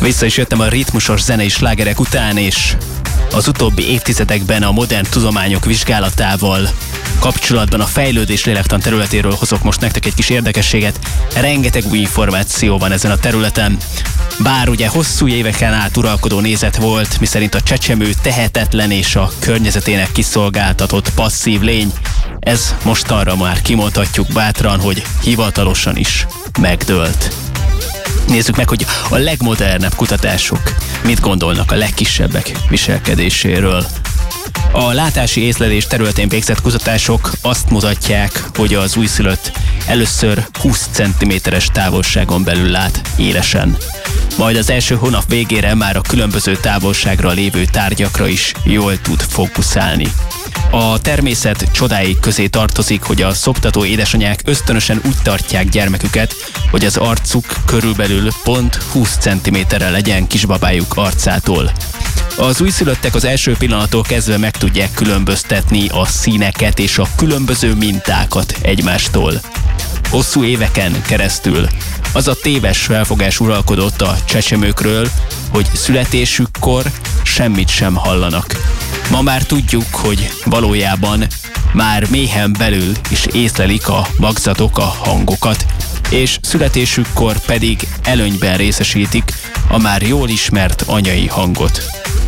Vissza is jöttem a ritmusos zenei slágerek után, és az utóbbi évtizedekben a modern tudományok vizsgálatával kapcsolatban a fejlődés lélektan területéről hozok most nektek egy kis érdekességet. Rengeteg új információ van ezen a területen. Bár ugye hosszú éveken át uralkodó nézet volt, miszerint a csecsemő tehetetlen és a környezetének kiszolgáltatott passzív lény, ez mostanra már kimondhatjuk bátran, hogy hivatalosan is megdőlt. Nézzük meg, hogy a legmodernebb kutatások mit gondolnak a legkisebbek viselkedéséről. A látási észlelés területén végzett kutatások azt mutatják, hogy az újszülött először 20 cm-es távolságon belül lát élesen. Majd az első hónap végére már a különböző távolságra lévő tárgyakra is jól tud fókuszálni. A természet csodái közé tartozik, hogy a szoptató édesanyák ösztönösen úgy tartják gyermeküket, hogy az arcuk körülbelül pont 20 cm-re legyen kisbabájuk arcától. Az újszülöttek az első pillanattól kezdve meg tudják különböztetni a színeket és a különböző mintákat egymástól. Hosszú éveken keresztül az a téves felfogás uralkodott a csecsemőkről, hogy születésükkor semmit sem hallanak. Ma már tudjuk, hogy valójában már méhen belül is észlelik a magzatok a hangokat, és születésükkor pedig előnyben részesítik a már jól ismert anyai hangot.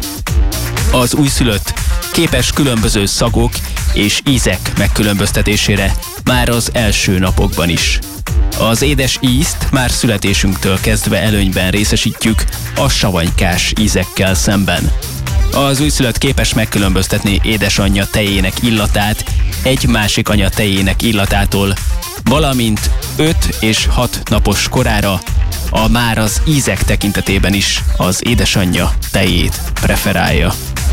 Az újszülött képes különböző szagok és ízek megkülönböztetésére már az első napokban is. Az édes ízt már születésünktől kezdve előnyben részesítjük a savanykás ízekkel szemben. Az újszülött képes megkülönböztetni édesanyja tejének illatát egy másik anya tejének illatától, valamint 5 és 6 napos korára már az ízek tekintetében is az édesanyja tejét preferálja.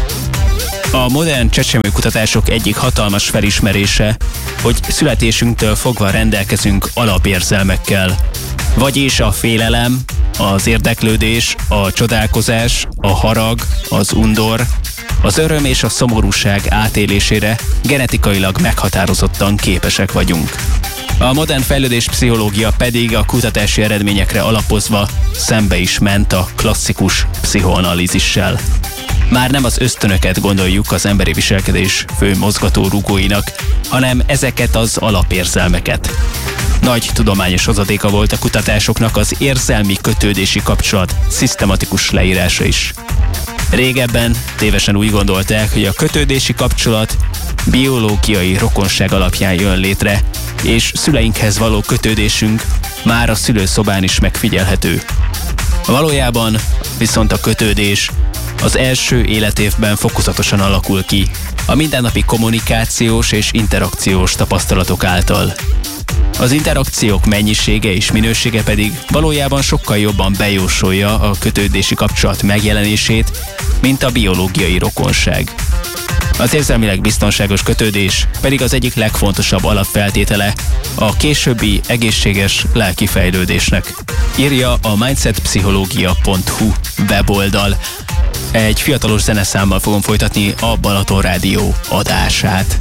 A modern csecsemőkutatások egyik hatalmas felismerése, hogy születésünktől fogva rendelkezünk alapérzelmekkel, vagyis a félelem, az érdeklődés, a csodálkozás, a harag, az undor, az öröm és a szomorúság átélésére genetikailag meghatározottan képesek vagyunk. A modern fejlődés pszichológia pedig a kutatási eredményekre alapozva szembe is ment a klasszikus pszichoanalízissel. Már nem az ösztönöket gondoljuk az emberi viselkedés fő mozgatórugóinak, hanem ezeket az alapérzelmeket. Nagy tudományos hozadéka volt a kutatásoknak az érzelmi kötődési kapcsolat szisztematikus leírása is. Régebben tévesen úgy gondolták, hogy a kötődési kapcsolat biológiai rokonság alapján jön létre, és szüleinkhez való kötődésünk már a szülőszobán is megfigyelhető. Valójában viszont a kötődés az első életévben fokozatosan alakul ki, a mindennapi kommunikációs és interakciós tapasztalatok által. Az interakciók mennyisége és minősége pedig valójában sokkal jobban bejósolja a kötődési kapcsolat megjelenését, mint a biológiai rokonság. Az érzelmileg biztonságos kötődés pedig az egyik legfontosabb alapfeltétele a későbbi egészséges lelki fejlődésnek, írja a mindsetpszichológia.hu weboldal. Egy fiatalos zeneszámmal fogom folytatni a Balaton Rádió adását.